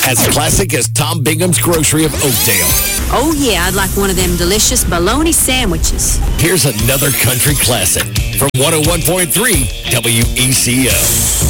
As classic as Tom Bingham's Grocery of Oakdale. Oh, yeah, I'd like one of them delicious bologna sandwiches. Here's another country classic from 101.3 WECO.